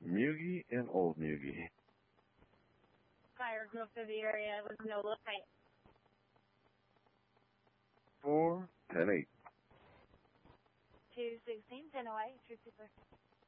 Mugi and Old Mugi. Fire group of the area with no light. 4, 10, 8. 216, 10 away, True Super.